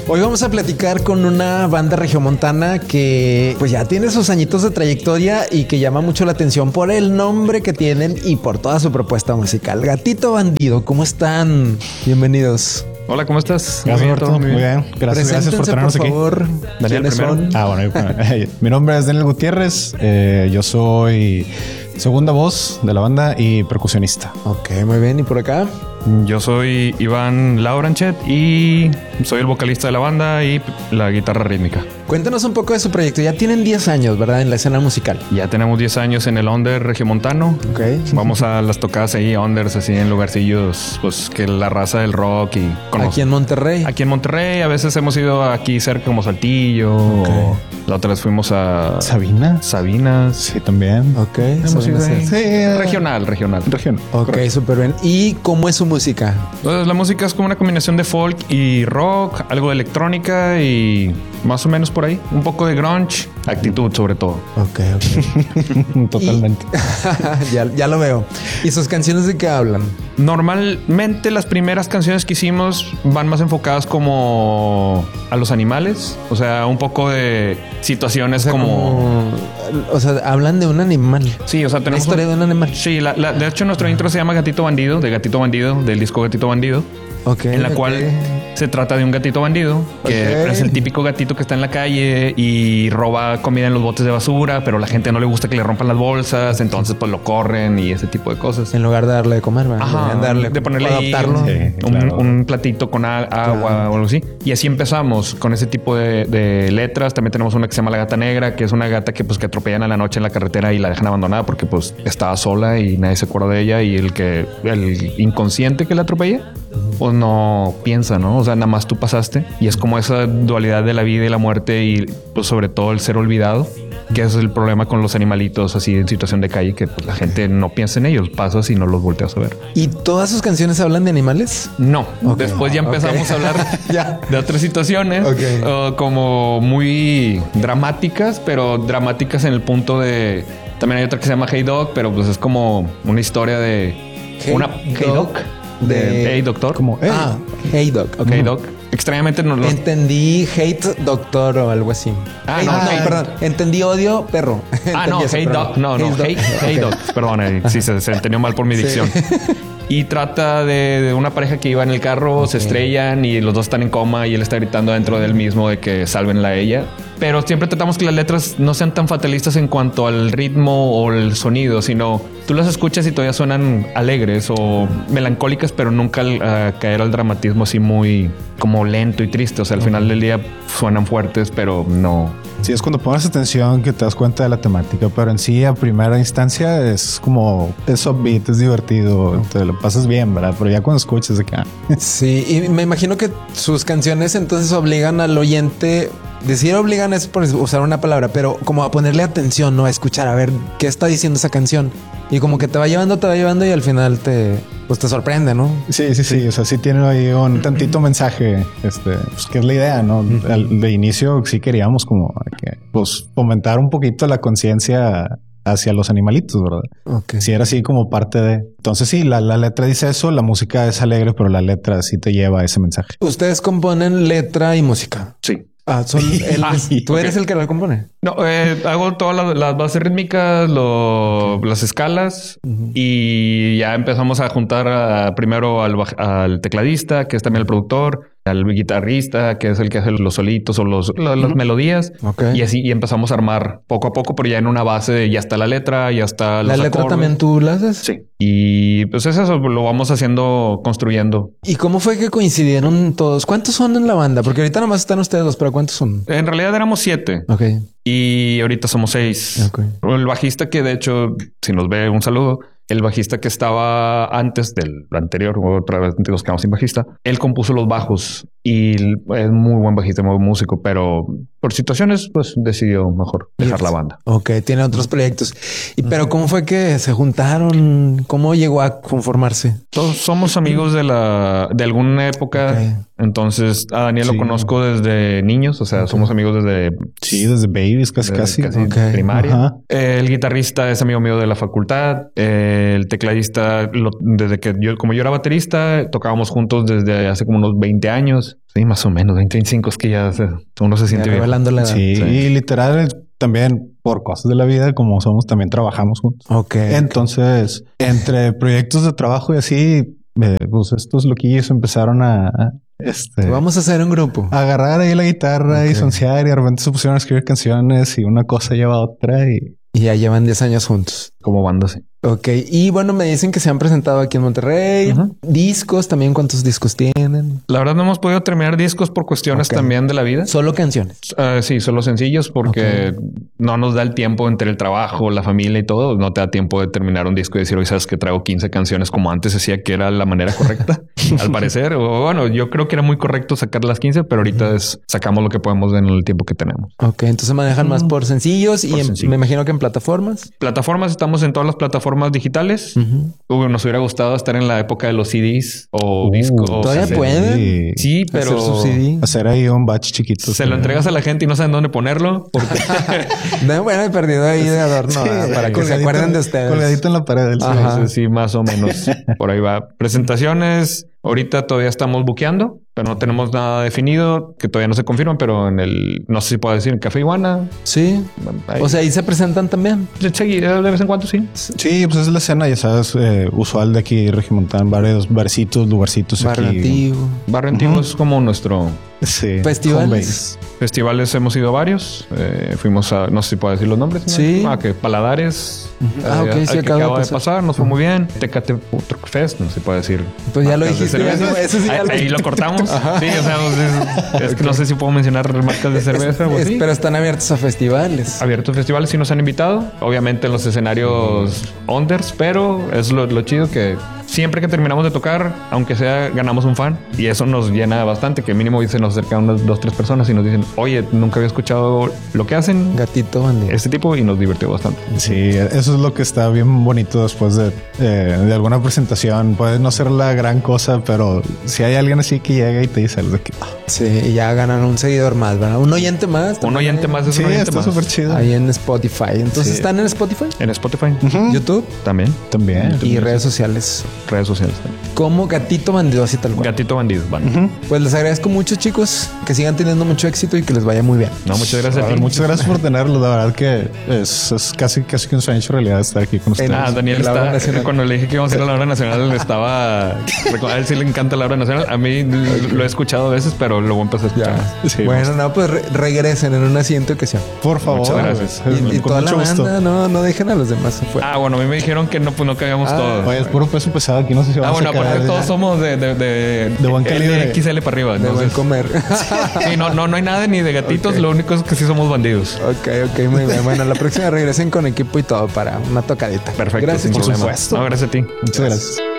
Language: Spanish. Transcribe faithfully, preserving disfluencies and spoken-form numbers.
Hoy vamos a platicar con una banda regiomontana que pues ya tiene sus añitos de trayectoria y que llama mucho la atención por el nombre que tienen y por toda su propuesta musical. Gatito Bandido, ¿cómo están? Bienvenidos. Hola, ¿cómo estás? Gracias, Roberto. Muy bien. Gracias, gracias por tenernos por aquí. Favor. Daniel primero. Son? Ah, bueno, mi nombre es Daniel Gutiérrez. Eh, yo soy segunda voz de la banda y percusionista. Ok, muy bien. ¿Y por acá? Yo soy Iván Lauranchet y soy el vocalista de la banda y la guitarra rítmica. Cuéntanos un poco de su proyecto. Ya tienen diez años, ¿verdad? En la escena musical. Ya tenemos diez años en el under regiomontano. Ok. Vamos a las tocadas ahí, unders, así en lugarcillos, pues que la raza del rock y conoce. Aquí en Monterrey. Aquí en Monterrey, a veces hemos ido aquí cerca como Saltillo. Okay. O la otra vez fuimos a Sabina. Sabinas. Sí, también. Ok. Hemos ido ahí. Sí, eh, Regional, regional. Regional. Ok, súper bien. ¿Y cómo es su música? Entonces, la música es como una combinación de folk y rock, algo de electrónica y más o menos por ahí. Un poco de grunge, actitud sobre todo. Ok, ok. Totalmente. Y... ya, ya lo veo. ¿Y sus canciones de qué hablan? Normalmente las primeras canciones que hicimos van más enfocadas como a los animales. O sea, un poco de situaciones O sea, como... como... O sea, hablan de un animal. Sí, o sea, tenemos... La historia de un animal. Sí, la, la, de hecho nuestro intro se llama Gatito Bandido, de Gatito Bandido, del disco Gatito Bandido. Okay, en la okay. cual se trata de un gatito bandido que Okay. es el típico gatito que está en la calle y roba comida en los botes de basura, pero a la gente no le gusta que le rompan las bolsas, entonces pues lo corren y ese tipo de cosas. En lugar de darle de comer, ¿verdad? Ajá, darle, de ponerle ahí adaptarlo. Sí, un, claro. un platito con a- agua Claro. o algo así. Y así empezamos con ese tipo de, de letras. También tenemos una que se llama La Gata Negra, que es una gata que pues que atropellan a la noche en la carretera y la dejan abandonada porque pues estaba sola y nadie se acuerda de ella, y el que el inconsciente que la atropella pues no piensa, ¿no? O sea, nada más tú pasaste, y es como esa dualidad de la vida y la muerte y pues sobre todo el ser olvidado, que es el problema con los animalitos así en situación de calle, que pues la gente no piensa en ellos, pasas y no los volteas a ver. ¿Y todas sus canciones hablan de animales? No, Ok. después ya empezamos Ok. a hablar Ya. de otras situaciones Ok. uh, como muy dramáticas, pero dramáticas en el punto de... También hay otra que se llama Hey Dog, pero pues es como una historia de... Hey una Dog Hey Dog de, de- Hey Doctor. Como, hey. Ah, Hey Dog. Ok, Ujú. Doc. Extrañamente no lo... Entendí hate doctor o algo así. Ah, Hey- no, no, hate. perdón. Entendí odio perro. Ah, Entendí no, eso, Hey perdón. Dog. No, no, Hate Hey, Dog. hey Ok. Dog. Perdón, eh, sí, se, se entendió mal por mi Sí. dicción. Y trata de, de una pareja que iba en el carro, se estrellan y los dos están en coma y él está gritando dentro del mismo de que sálvenla a ella. Pero siempre tratamos que las letras no sean tan fatalistas en cuanto al ritmo o el sonido, sino tú las escuchas y todavía suenan alegres o melancólicas, pero nunca al, a caer al dramatismo así muy como lento y triste. O sea, al final del día suenan fuertes, pero no. Sí, es cuando pones atención que te das cuenta de la temática, pero en sí a primera instancia es como es upbeat, es divertido, te lo pasas bien, ¿verdad? Pero ya cuando escuchas de que ah, Sí, y me imagino que sus canciones entonces obligan al oyente, decir obligan es por usar una palabra, pero como a ponerle atención, ¿no? A escuchar, a ver qué está diciendo esa canción. Y como que te va llevando, te va llevando y al final te, pues te sorprende, ¿no? sí, sí, sí, o sea, sí tiene ahí un tantito mensaje, este, pues que es la idea, ¿no? Al- de inicio sí queríamos como que, pues, fomentar un poquito la conciencia hacia los animalitos, ¿verdad? Ok. Sí, era así como parte de... Entonces sí, la, la letra dice eso, la música es alegre, pero la letra sí te lleva a ese mensaje. Ustedes componen letra y música. Sí. Ah, son él- Ah, tú ok. eres el que la compone. No, eh, hago todas las, las bases rítmicas, lo- las escalas, y ya empezamos a juntar a- primero al, baj- al tecladista, que es también el productor, al guitarrista, que es el que hace los solitos o los, la- las melodías, Ok. y así y empezamos a armar poco a poco, pero ya en una base de ya está la letra, ya está La los letra acordes. también tú la haces. Sí. Y pues es eso, lo vamos haciendo, construyendo. ¿Y cómo fue que coincidieron todos? ¿Cuántos son en la banda? Porque ahorita nomás están ustedes dos, pero ¿cuántos son? En realidad éramos siete. Ok. Y ahorita somos seis. Ok. El bajista que de hecho, si nos ve, un saludo. El bajista que estaba antes del anterior, otra vez nos quedamos sin bajista, él compuso los bajos y es muy buen bajista, muy buen músico, pero por situaciones pues decidió mejor dejar la banda. Ok, tiene otros proyectos. Y pero ¿cómo fue que se juntaron? ¿Cómo llegó a conformarse? Todos somos amigos de la de alguna época. Ok. Entonces a Daniel Sí. lo conozco desde niños, o sea, Ok. somos amigos desde Sí, desde babies, casi, desde casi. Ok. primaria. Ajá. El guitarrista es amigo mío de la facultad. El tecladista, lo- desde que yo, como yo era baterista, tocábamos juntos desde hace como unos veinte años. Sí, más o menos. veinte, veinticinco es que ya se, uno se siente bien. Revelando la edad. Sí, Sí. y literal también por cosas de la vida, como somos, también trabajamos juntos. Ok. Entonces, entre proyectos de trabajo y así, eh, pues estos loquillos empezaron a, a, este, Vamos a hacer un grupo. a agarrar ahí la guitarra Ok. y soncear, y de repente se pusieron a escribir canciones y una cosa lleva a otra y Y ya llevan diez años juntos. Como banda, sí. Ok. Y bueno, me dicen que se han presentado aquí en Monterrey. Ujú. Discos también. ¿Cuántos discos tienen? La verdad no hemos podido terminar discos por cuestiones Ok. también de la vida. Solo canciones. Uh, sí, solo sencillos porque no nos da el tiempo entre el trabajo, la familia y todo. No te da tiempo de terminar un disco y decir, oye, sabes que traigo quince canciones como antes decía que era la manera correcta, al parecer. O bueno, yo creo que era muy correcto sacar las quince, pero ahorita es sacamos lo que podemos en el tiempo que tenemos. Ok. Entonces manejan más por sencillos y Por en- sencillos. me imagino que en plataformas. Plataformas, estamos en todas las plataformas digitales. Ujú. Uy, nos hubiera gustado estar en la época de los C Ds o Uh, discos. ¿todavía cassette. pueden? y Sí, Hacer pero su C D. hacer ahí un batch chiquito. se lo entregas a la gente y no saben dónde ponerlo porque No, bueno, he perdido ahí de adorno Sí, ah, para que se colgadito- acuerden de ustedes. Colgadito en la pared del Ajá. Entonces, sí, más o menos por ahí va. Presentaciones. Ahorita todavía estamos buqueando, pero no tenemos nada definido, que todavía no se confirman, pero en el, no sé si puedo decir, en Café Iguana. Sí. Ahí- O sea, ahí se presentan también. sí, de vez en cuando sí. Sí, pues es la escena, ya sabes, eh, usual de aquí, Regimontán, varios barcitos, lugarcitos Barrio aquí. Antiguo. Barrio Antiguo es como nuestro Sí. Festivales. Home base. festivales. Hemos ido a varios. Eh, fuimos a, no sé si puedo decir los nombres. ¿no? Sí. Ah, que Paladares. Ah, ok, al sí, que acaba de acaba de pasar. pasar. Nos fue muy bien. Tecate Truck Fest, no sé si puedo decir. Pues ya lo marcas de dijiste, ya cerveza. no, eso sí ya ahí, lo- ahí lo cortamos. Sí, o sea, pues, es, es que no sé si puedo mencionar marcas de cerveza o Es- así. pero están abiertos a festivales. Abiertos festivales sí nos han invitado, obviamente en los escenarios unders, pero es lo, lo chido que siempre que terminamos de tocar, aunque sea, ganamos un fan y eso nos llena bastante, que mínimo se nos acercan unas dos, tres personas y nos dicen, oye, nunca había escuchado lo que hacen Gatito bandido. este tipo y nos divirtió bastante. Sí, eso es lo que está bien bonito después de, eh, de alguna presentación. Puede no ser la gran cosa, pero si hay alguien así que llega y te dice algo de que... ah, Sí, y ya ganan un seguidor más, ¿verdad? Un oyente más. Un también oyente ahí- más es sí, un oyente está más. súper chido. Ahí en Spotify. Entonces Sí. están en Spotify, En Spotify Ujú. YouTube también, También. y redes sociales. redes sociales también. Como Gatito Bandido, así tal cual. Gatito Bandido, van. Ujú. Pues les agradezco mucho, chicos, que sigan teniendo mucho éxito y que les vaya muy bien. No, muchas gracias A a ver, ti. muchas gracias por tenerlo. La verdad que es, es casi, casi que un sueño hecho realidad estar aquí con ustedes. Ah, Daniel En la hora está, nacional. cuando le dije que íbamos a ir a la hora nacional, estaba, a él sí le encanta la hora nacional. A mí lo he escuchado a veces, pero luego empecé a escuchar. Ya. Sí, bueno, no, pues re- regresen en una siguiente ocasión. por favor. Muchas gracias. Y, y Con toda la mucho gusto. banda, no, no dejen a los demás afuera. Ah, bueno, a mí me dijeron que no, pues no cabíamos Ah, todos. Oye, es puro peso pesado aquí. No sé si Ah, vamos bueno, a sacar aparte de- todos somos de, de, de, De buen calibre. X L para arriba. de buen Entonces, comer. sí, no, no, no hay nada ni de gatitos. Ok. Lo único es que sí somos bandidos. ok, ok, muy bien. Bueno, la próxima regresen con equipo y todo para una tocadita. Perfecto. Gracias, sin por problema. supuesto. No, gracias a ti. Muchas gracias.